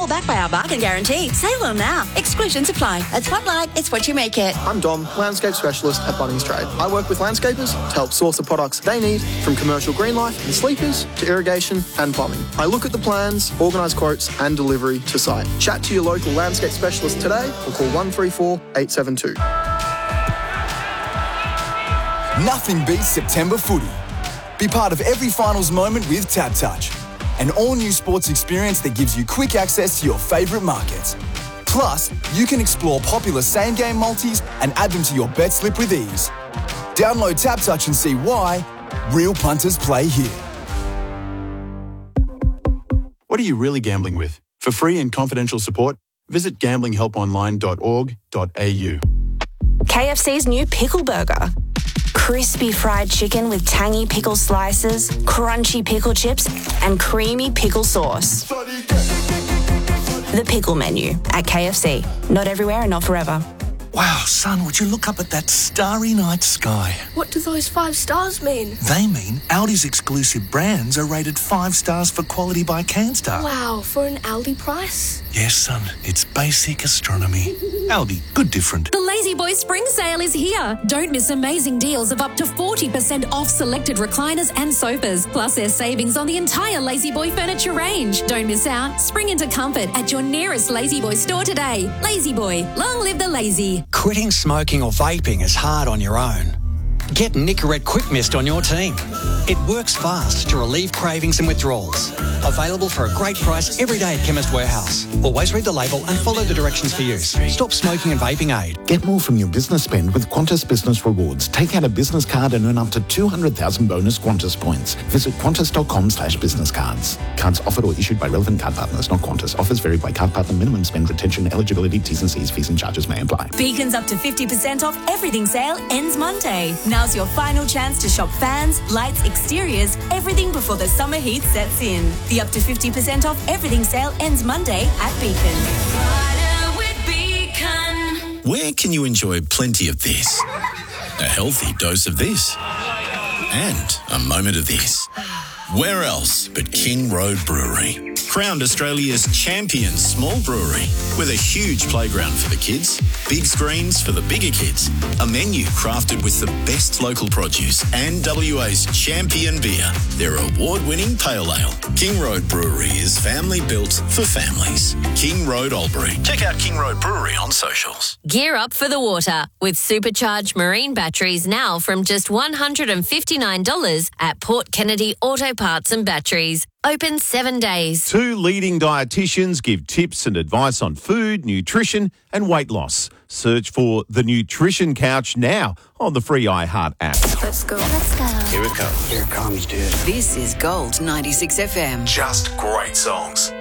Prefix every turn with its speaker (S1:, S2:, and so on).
S1: All backed by our bargain guarantee. Say well now. Exclusions apply. At Spotlight, it's what you make it.
S2: I'm Dom, landscape specialist at Bunnings Trade. I work with landscapers to help source the products they need, from commercial green life and sleepers to irrigation and plumbing. I look at the plans, organise quotes and delivery to site. Chat to your local landscape specialist today or call 134 872.
S3: Nothing beats September footy. Be part of every finals moment with TABtouch, an all-new sports experience that gives you quick access to your favourite markets. Plus, you can explore popular same-game multis and add them to your bet slip with ease. Download TABtouch and see why real punters play here.
S4: What are you really gambling with? For free and confidential support, visit gamblinghelponline.org.au.
S5: KFC's new pickle burger. Crispy fried chicken with tangy pickle slices, crunchy pickle chips, and creamy pickle sauce. The pickle menu at KFC. Not everywhere and not forever.
S6: Wow, son, would you look up at that starry night sky?
S7: What do those 5 stars mean?
S6: They mean Aldi's exclusive brands are rated 5 stars for quality by CanStar.
S7: Wow, for an Aldi price?
S6: Yes, son, it's basic astronomy. Aldi, good different.
S8: The Lazy Boy Spring Sale is here. Don't miss amazing deals of up to 40% off selected recliners and sofas. Plus, there's savings on the entire Lazy Boy furniture range. Don't miss out. Spring into comfort at your nearest Lazy Boy store today. Lazy Boy, long live the lazy.
S9: Quitting smoking or vaping is hard on your own. Get Nicorette Quick Mist on your team. It works fast to relieve cravings and withdrawals. Available for a great price every day at Chemist Warehouse. Always read the label and follow the directions for use. Stop smoking and vaping aid.
S10: Get more from your business spend with Qantas Business Rewards. Take out a business card and earn up to 200,000 bonus Qantas points. Visit qantas.com/business cards. Cards offered or issued by relevant card partners, not Qantas. Offers vary by card partner. Minimum spend, retention, eligibility, T's and C's, fees and charges may apply.
S11: Beacon's up to 50% off everything sale ends Monday. Now's your final chance to shop fans, lights, exteriors, everything before the summer heat sets in. The up to 50% off everything sale ends Monday at Beacon.
S12: Where can you enjoy plenty of this? A healthy dose of this. And a moment of this. Where else but King Road Brewery? Crowned Australia's champion small brewery with a huge playground for the kids, big screens for the bigger kids, a menu crafted with the best local produce and WA's champion beer, their award-winning pale ale. King Road Brewery is family built for families. King Road Albury. Check out King Road Brewery on socials.
S13: Gear up for the water with supercharged marine batteries now from just $159 at Port Kennedy Auto Parts and Batteries. Open 7 days.
S14: 2 leading dietitians give tips and advice on food, nutrition and weight loss. Search for The Nutrition Couch now on the free iHeart app.
S7: Let's go.
S12: Here it comes.
S9: Here it comes, dude.
S11: This is Gold 96 FM.
S12: Just great songs.